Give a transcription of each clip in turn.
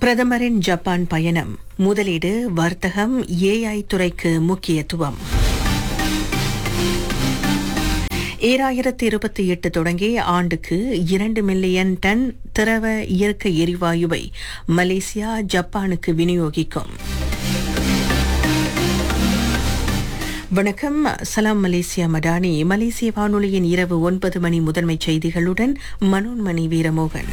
பிரதமரின் ஜப்பான் பயணம், முதலீடு, வர்த்தகம், ஏஐ துறைக்கு முக்கியத்துவம். 2028 தொடங்கி ஆண்டுக்கு 2 மில்லியன் டன் திரவ இயற்கை எரிவாயுவை மலேசியா ஜப்பானுக்கு விநியோகிக்கும். வணக்கம். சலாம் மலேசியா மடானி. மலேசிய வானொலியின் இரவு 9 மணி முதன்மை செய்திகளுடன் மனோன்மணி வீரமோகன்.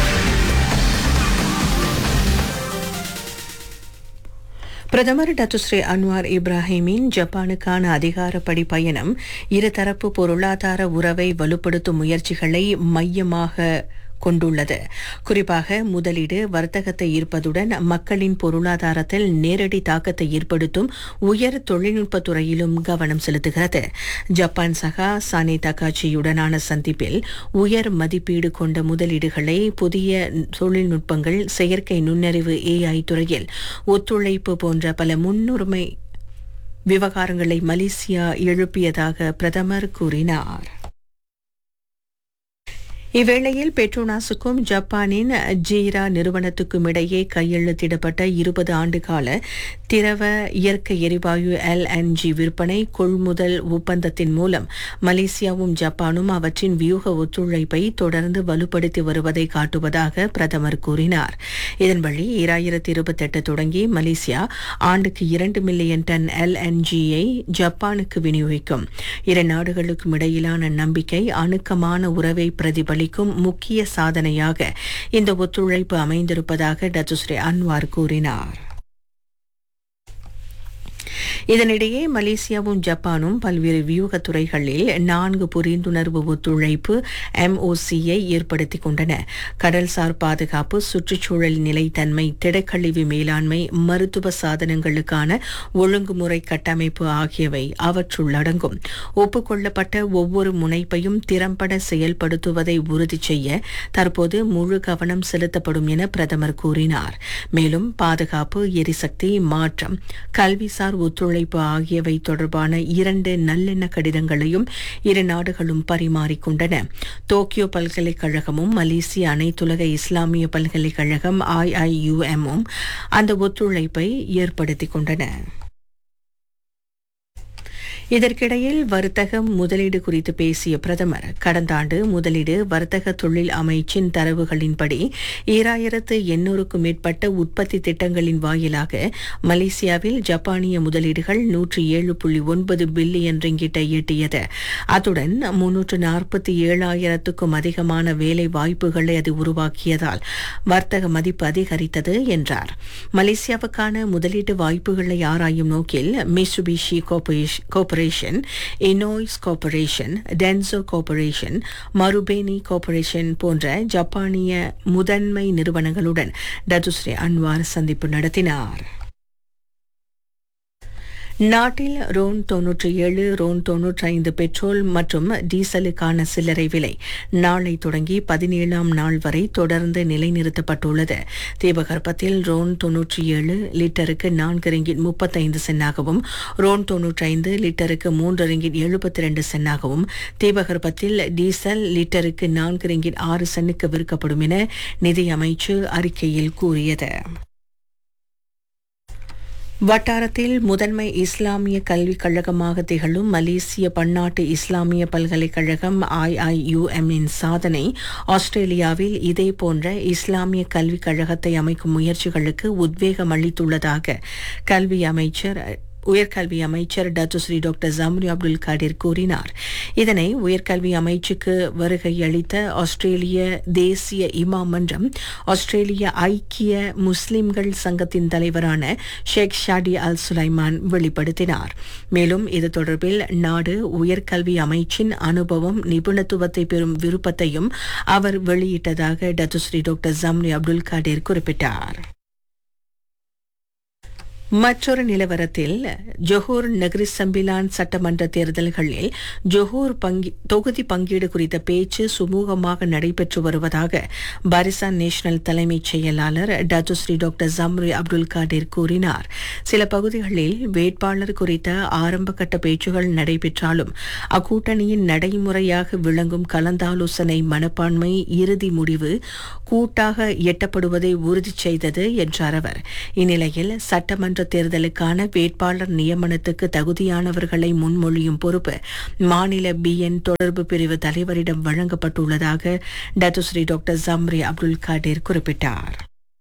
பிரதமர் டத்துஸ்ரீ அன்வார் இப்ராஹிமின் ஜப்பானுக்கான அதிகாரப்படி பயணம் இருதரப்பு பொருளாதார உறவை வலுப்படுத்தும் முயற்சிகளை மையமாக கொண்டுள்ளது. குறிப்பாக முதலீடு, வர்த்தகத்தை ஈர்ப்பதுடன் மக்களின் பொருளாதாரத்தில் நேரடி தாக்கத்தை ஏற்படுத்தும் உயர் தொழில்நுட்ப துறையிலும் கவனம் செலுத்துகிறது. ஜப்பான் சகா சானே தகாச்சியுடனான சந்திப்பில் உயர் மதிப்பீடு கொண்ட முதலீடுகளை, புதிய தொழில்நுட்பங்கள், செயற்கை நுண்ணறிவு, ஏஐ துறையில் ஒத்துழைப்பு போன்ற பல முன்னுரிமை விவகாரங்களை மலேசியா எழுப்பியதாக பிரதமர் கூறினார். இவ்வேளையில் பெட்ரோனாஸுக்கும் ஜப்பானின் ஜீரா நிறுவனத்துக்கும் இடையே கையெழுத்திடப்பட்ட 20 ஆண்டுகால திரவ இயற்கை எரிவாயு LNG விற்பனை கொள்முதல் ஒப்பந்தத்தின் மூலம் மலேசியாவும் ஜப்பானும் அவற்றின் வியூக ஒத்துழைப்பை தொடர்ந்து வலுப்படுத்தி வருவதை காட்டுவதாக பிரதமர் கூறினார். இதன் வழி 2028 தொடங்கி மலேசியா ஆண்டுக்கு 2 மில்லியன் டன் LNG-ஐ ஜப்பானுக்கு விநியோகிக்கும். இரு நாடுகளுக்கும் இடையிலான நம்பிக்கை, அணுக்கமான உறவை பிரதிபலிக்கும் முக்கிய சாதனையாக இந்த ஒத்துழைப்பு அமைந்திருப்பதாக டத்துஸ்ரீ அன்வார் கூறினார். இதனிடையே மலேசியாவும் ஜப்பானும் பல்வேறு வியூக துறைகளில் 4 புரிந்துணர்வு ஒத்துழைப்பு MOC-ஐ ஏற்படுத்திக் கொண்டன. கடல்சார் பாதுகாப்பு, சுற்றுச்சூழல் நிலைத்தன்மை, திடக்கழிவு மேலாண்மை, மருத்துவ சாதனங்களுக்கான ஒழுங்குமுறை கட்டமைப்பு ஆகியவை அவற்றுள் அடங்கும். ஒப்புக்கொள்ளப்பட்ட ஒவ்வொரு முனைப்பையும் திறம்பட செயல்படுத்துவதை உறுதி செய்ய தற்போது முழு கவனம் செலுத்தப்படும் என பிரதமர் கூறினார். மேலும் பாதுகாப்பு, எரிசக்தி, மாற்றம், கல்விசார் ஒத்துழைப்பு ஆகியவை தொடர்பான 2 நல்லெண்ண கடிதங்களையும் இரு நாடுகளும் பரிமாறிக்கொண்டன. டோக்கியோ பல்கலைக்கழகமும் மலேசிய அனைத்துலக இஸ்லாமிய பல்கலைக்கழகம் IIUM-உம் அந்த ஒத்துழைப்பை ஏற்படுத்திக் கொண்டன. இதற்கிடையில் வர்த்தகம், முதலீடு குறித்து பேசிய பிரதமர், கடந்த ஆண்டு முதலீடு, வர்த்தக தொழில் அமைச்சின் தரவுகளின்படி 2800க்கும் மேற்பட்ட உற்பத்தி திட்டங்களின் வாயிலாக மலேசியாவில் ஜப்பானிய முதலீடுகள் 107.9 பில்லியன் ரிங்கிட்டை எட்டியது. அத்துடன் 347,000க்கும் அதிகமான வேலை வாய்ப்புகளை அது உருவாக்கியதால் வர்த்தக மதிப்பு அதிகரித்தது என்றார். மலேசியாவுக்கான முதலீட்டு வாய்ப்புகளை ஆராயும் நோக்கில் Mitsubishi corporation, இனோய்ஸ் corporation, Denso corporation, மருபேனி corporation போன்ற ஜப்பானிய முதன்மை நிறுவனங்களுடன் டத்துஸ்ரீ அன்வார் சந்திப்பு நடத்தினார். நாட்டில் ரோன் 97, ரோன் 95 பெட்ரோல் மற்றும் டீசலுக்கான சில்லறை விலை நாளை தொடங்கி 17ஆம் நாள் வரை தொடர்ந்து நிலைநிறுத்தப்பட்டுள்ளது. தீபகற்பத்தில் ரோன் 97 லிட்டருக்கு 4 ரிங்கிட் 35 சென்னாகவும், ரோன் 95 லிட்டருக்கு 3 ரிங்கிட் 72 சென்னாகவும், தீபகற்பத்தில் டீசல் லிட்டருக்கு 4 ரிங்கிட் 6 சென்னுக்கு விற்கப்படும் என நிதி அமைச்சு அறிக்கையில் கூறியது. வட்டாரத்தில் முதன்மை இஸ்லாமிய கல்விக் கழகமாக திகழும் மலேசிய பன்னாட்டு இஸ்லாமிய பல்கலைக்கழகம் IIUM-இன் சாதனை ஆஸ்திரேலியாவில் இதேபோன்ற இஸ்லாமிய கல்விக் கழகத்தை அமைக்கும் முயற்சிகளுக்கு உத்வேகம் அளித்துள்ளதாக உயர்கல்வி அமைச்சர் Datuk Seri doctor Zambry Abdul Kadir கூறினார். இதனை உயர்கல்வி அமைச்சுக்கு வருகை அளித்த ஆஸ்திரேலிய தேசிய இமாம் மன்றம், ஆஸ்திரேலிய ஐக்கிய முஸ்லிம்கள் சங்கத்தின் தலைவரான ஷேக் ஷாடி அல் சுலைமான் வெளிப்படுத்தினார். மேலும் இது தொடர்பில் நாடு உயர்கல்வி அமைச்சின் அனுபவம், நிபுணத்துவத்தை பெறும் விருப்பத்தையும் அவர் வெளியிட்டதாக Datuk Seri doctor Zambry Abdul Kadir குறிப்பிட்டார். மற்றொரு நிலவரத்தில் ஜொஹூர் நகரி சம்பிலான் சட்டமன்ற தேர்தல்களில் ஜொஹூர் தொகுதி பங்கீடு குறித்த பேச்சு சுமூகமாக நடைபெற்று வருவதாக பாரிசான் நேஷனல் தலைமைச் செயலாளர் Datuk Seri doctor Zambry Abdul Qadir கூறினார். சில பகுதிகளில் வேட்பாளர் குறித்த ஆரம்பகட்ட பேச்சுகள் நடைபெற்றாலும் அக்கூட்டணியின் நடைமுறையாக விளங்கும் கலந்தாலோசனை மனப்பான்மை இறுதி முடிவு கூட்டாக எட்டப்படுவதை உறுதி செய்தது என்றார் அவர். இந்நிலையில் சட்டமன்ற தேர்தலுக்கான வேட்பாளர் நியமனத்துக்கு தகுதியானவர்களை முன்மொழியும் பொறுப்பு மாநில பிஎன் தொடர்பு பிரிவு தலைவரிடம் வழங்கப்பட்டுள்ளதாக Datuk Seri doctor Zambry Abdul Qadir குறிப்பிட்டார்.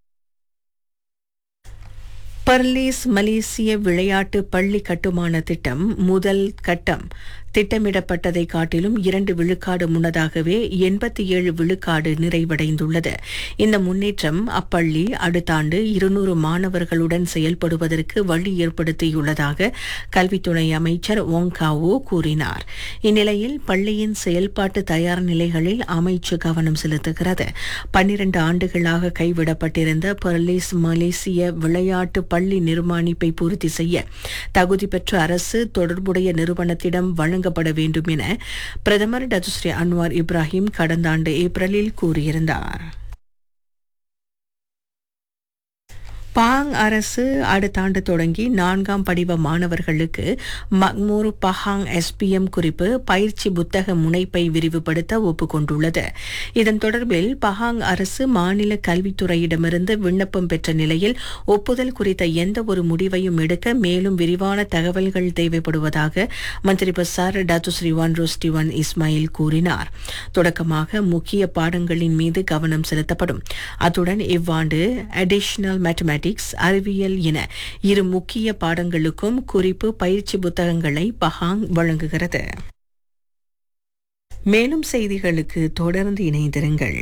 பர்லீஸ் மலேசிய விளையாட்டு பள்ளி கட்டுமான திட்டம் முதல் கட்டம் திட்டமிடப்பட்டதை காட்டிலும் 2 விழுக்காடு முன்னதாகவே 87 விழுக்காடு நிறைவடைந்துள்ளது. இந்த முன்னேற்றம் அப்பள்ளி அடுத்த ஆண்டு 200 மாணவர்களுடன் செயல்படுவதற்கு வழி ஏற்படுத்தியுள்ளதாக கல்வித்துறை அமைச்சர் ஒங் காவோ கூறினார். இந்நிலையில் பள்ளியின் செயல்பாட்டு தயார் நிலைகளில் அமைச்சு கவனம் செலுத்துகிறது. 12 ஆண்டுகளாக கைவிடப்பட்டிருந்த பர்லீஸ் மலேசிய விளையாட்டு பள்ளி நிர்மாணிப்பை பூர்த்தி செய்ய தகுதி பெற்ற அரசு தொடர்புடைய நிறுவனத்திடம் வழங்கப்பட வேண்டும் என பிரதமர் டத்துஸ்ரீ அன்வார் இப்ராஹிம் கடந்த ஆண்டு ஏப்ரலில் கூறியிருந்தார். பாங் அரசு அடுத்த ஆண்டு தொடங்கி 4ஆம் படிவ மாணவர்களுக்கு மக்மூர் பஹாங் SPM குறிப்பு பயிற்சி புத்தக முனைப்பை விரிவுபடுத்த ஒப்புக்கொண்டுள்ளது. இதன் தொடர்பில் பஹாங் அரசு மாநில கல்வித்துறையிடமிருந்து விண்ணப்பம் பெற்ற நிலையில் ஒப்புதல் குறித்த எந்த ஒரு முடிவையும் எடுக்க மேலும் விரிவான தகவல்கள் தேவைப்படுவதாக மந்திரி பசார் டத்துஸ்ரீ வான் ரோஸ்டிவான் இஸ்மாயில் கூறினார். தொடக்கமாக முக்கிய பாடங்களின் மீது கவனம் செலுத்தப்படும். அத்துடன் இவ்வாண்டு அடிஷனல் மேத்தமேட்டிக்ஸ் அறிவியல் என 2 முக்கிய பாடங்களுக்கும் குறிப்பு பயிற்சி புத்தகங்களை பஹாங் வழங்குகிறது. மேலும் செய்திகளுக்கு தொடர்ந்து இணைந்திருங்கள்.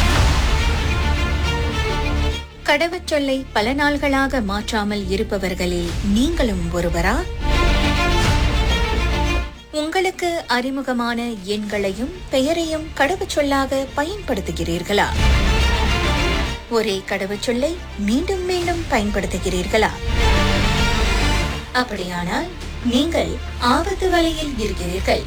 கடவுச்சொல்லை பல நாள்களாக மாற்றாமல் இருப்பவர்களில் நீங்களும் ஒருவரா? உங்களுக்கு அறிமுகமான எண்களையும் பெயரையும் கடவுச்சொல்லாக பயன்படுத்துகிறீர்களா? ஒரே கடவுச்சொல்லை மீண்டும் மீண்டும் பயன்படுத்துகிறீர்களா? அப்படியானால் நீங்கள் ஆபத்து வலையில் இருக்கிறீர்கள்.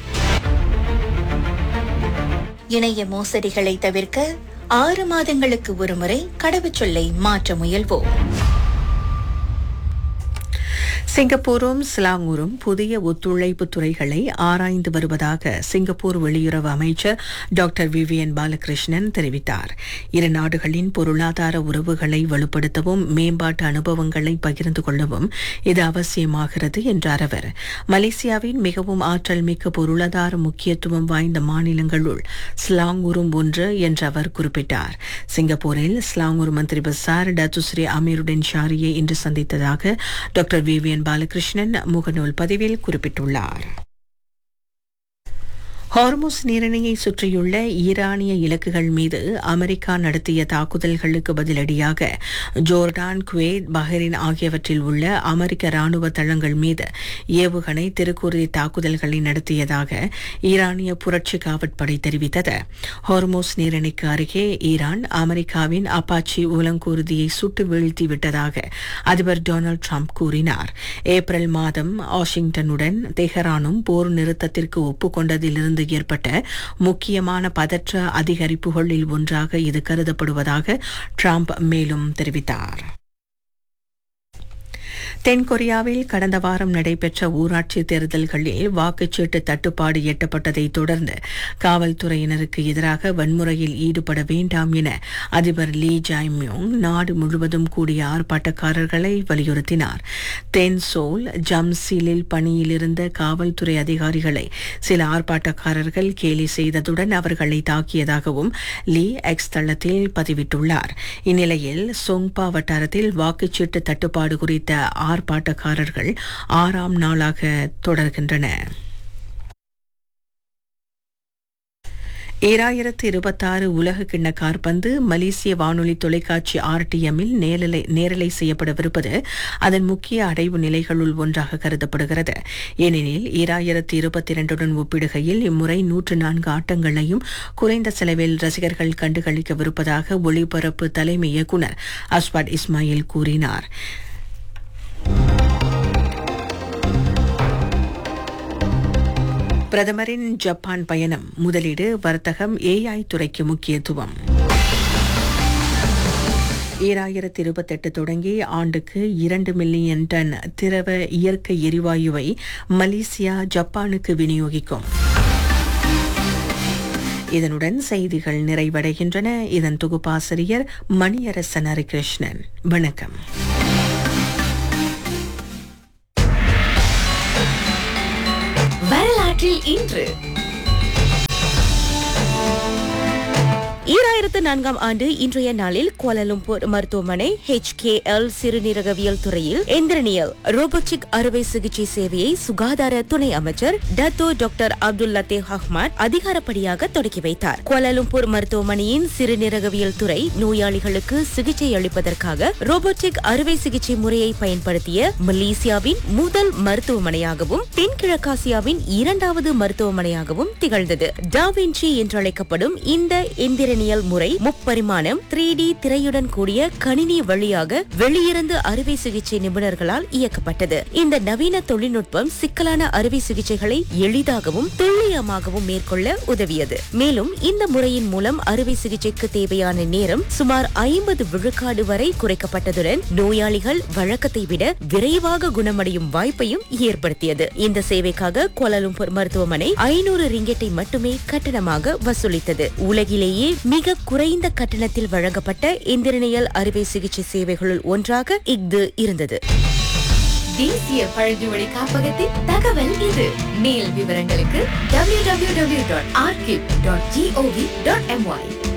இணைய மோசடிகளை தவிர்க்க 6 மாதங்களுக்கு ஒருமுறை கடவுச்சொல்லை மாற்ற முயல்வோம். சிங்கப்பூரும் ஸ்லாங்கூரும் புதிய ஒத்துழைப்பு துறைகளை ஆராய்ந்து வருவதாக சிங்கப்பூர் வெளியுறவு அமைச்சர் டாக்டர் விவியன் பாலகிருஷ்ணன் தெரிவித்தார். 2 நாடுகளின் பொருளாதார உறவுகளை வலுப்படுத்தவும் மேம்பாட்டு அனுபவங்களை பகிர்ந்து கொள்ளவும் இது அவசியமாகிறது என்றார் அவர். மலேசியாவின் மிகவும் ஆற்றல் மிக்க பொருளாதார முக்கியத்துவம் வாய்ந்த மாநிலங்களுள் ஸ்லாங்கூரும் ஒன்று என்று அவர் குறிப்பிட்டார். சிங்கப்பூரில் ஸ்லாங்கூர் மந்திரி பசார் டத்துஸ்ரீ அமீருடன் ஷாரியை இன்று சந்தித்ததாக டாக்டர் விவியன் பாலகிருஷ்ணன் முகநூல் பதிவில் குறிப்பிட்டுள்ளார். ஹார்முஸ் நீரிணையை சுற்றியுள்ள ஈரானிய இலக்குகள் மீது அமெரிக்கா நடத்திய தாக்குதல்களுக்கு பதிலடியாக ஜோர்டான், குவைத், பஹ்ரைன் ஆகியவற்றில் உள்ள அமெரிக்க ராணுவ தளங்கள் மீது ஏவுகணை திருக்கூறி தாக்குதல்களை நடத்தியதாக ஈரானிய புரட்சி காவற்படை தெரிவித்தது. ஹார்முஸ் நீரிணைக்கு அருகே ஈரான் அமெரிக்காவின் அப்பாச்சி உலங்கூர்தியை சுட்டு வீழ்த்திவிட்டதாக அதிபர் டொனால்டு டிரம்ப் கூறினார். ஏப்ரல் மாதம் வாஷிங்டனுடன் தெஹரானும் போர் நிறுத்தத்திற்கு ஒப்புக்கொண்டதிலிருந்து ஏற்பட்ட முக்கியமான பதற்ற அதிகரிப்புகளில் ஒன்றாக இது கருதப்படுவதாக டிரம்ப் மேலும் தெரிவித்தார். தென்கொரியாவில் கடந்த வாரம் நடைபெற்ற ஊராட்சி தேர்தல்களில் வாக்குச்சீட்டு தட்டுப்பாடு எட்டப்பட்டதை தொடர்ந்து காவல்துறையினருக்கு எதிராக வன்முறையில் ஈடுபட வேண்டாம் என அதிபர் லீ ஜாய்-மியோங் நாடு முழுவதும் கூடிய ஆர்ப்பாட்டக்காரர்களை வலியுறுத்தினார். தென் சோல் ஜம்சீலில் பணியிலிருந்த காவல்துறை அதிகாரிகளை சில ஆர்ப்பாட்டக்காரர்கள் கேலி செய்ததுடன் அவர்களை தாக்கியதாகவும் லீ எக்ஸ் தளத்தில் பதிவிட்டுள்ளார். இந்நிலையில் சொங்பா வட்டாரத்தில் வாக்குச்சீட்டு தட்டுப்பாடு குறித்த ஆர்ப்பாட்டக்காரர்கள் 6ஆம் நாளாக தொடர்கின்றன. 2026 உலக கிண்ண காற்பந்து மலேசிய வானொலி தொலைக்காட்சி RTM-இல் நேரலை செய்யப்படவிருப்பது அதன் முக்கிய அடைவு நிலைகளுள் ஒன்றாக கருதப்படுகிறது. ஏனெனில் 2022உடன் ஒப்பிடுகையில் இம்முறை 104 ஆட்டங்களையும் குறைந்த செலவில் ரசிகர்கள் கண்டுகளிக்கவிருப்பதாக ஒளிபரப்பு தலைமை இயக்குநர் அஸ்வாட் இஸ்மாயில் கூறினார். பிரதமரின் ஜப்பான் பயணம், முதலீடு, வர்த்தகம், AI துறைக்கு முக்கியத்துவம். 2028 தொடங்கி ஆண்டுக்கு 2 மில்லியன் டன் திரவ இயற்கை எரிவாயுவை மலேசியா ஜப்பானுக்கு விநியோகிக்கும். இதனுடன் செய்திகள் நிறைவடைகின்றன. இதன் தொகுப்பாசிரியர் மணியரசன் ஹரிகிருஷ்ணன். வணக்கம். வரலாற்றில் இன்று 2004 ஆண்டு இன்றைய நாளில் கோலாலம்பூர் மருத்துவமனை HKL சிறுநீரகவியல் துறையில் எந்திரனியல் ரோபோட்டிக் அறுவை சிகிச்சை சேவையை சுகாதார துணை அமைச்சர் டத்தோ டாக்டர் அப்துல் லத்தீப் அஹ்மத் அதிகாரப்படியாக தொடக்கி வைத்தார். கோலாலம்பூர் மருத்துவமனையின் சிறுநீரகவியல் துறை நோயாளிகளுக்கு சிகிச்சை அளிப்பதற்காக ரோபோட்டிக் அறுவை சிகிச்சை முறையை பயன்படுத்திய மலேசியாவின் முதல் மருத்துவமனையாகவும் தென்கிழக்காசியாவின் 2வது மருத்துவமனையாகவும் திகழ்ந்தது. டாவின்சி என்றழைக்கப்படும் இந்த எந்திரனியல் முறை முப்பரிமாணம் 3D திரையுடன் கூடிய கணினி வழியாக வெளியிருந்து அறுவை சிகிச்சை நிபுணர்களால் இயக்கப்பட்டது. இந்த நவீன தொழில்நுட்பம் சிக்கலான அறுவை சிகிச்சைகளை எளிதாகவும் துல்லியமாகவும் மேற்கொள்ள உதவியது. மேலும் இந்த முறையின் மூலம் அறுவை சிகிச்சைக்கு தேவையான நேரம் சுமார் 50 விழுக்காடு வரை குறைக்கப்பட்டதுடன் நோயாளிகள் வழக்கத்தை விட விரைவாக குணமடையும் வாய்ப்பையும் ஏற்படுத்தியது. இந்த சேவைக்காக கோலாலம்பூர் மருத்துவமனை 500 ரிங்கெட்டை மட்டுமே கட்டணமாக வசூலித்தது. உலகிலேயே மிக குறைந்த கட்டணத்தில் வழங்கப்பட்ட எந்திரனியல் அறுவை சிகிச்சை சேவைகளுள் ஒன்றாக இது இருந்தது. தேசிய பழங்குடி காப்பகத்தின் தகவல் இது. மேல் விவரங்களுக்கு www.arkip.gov.my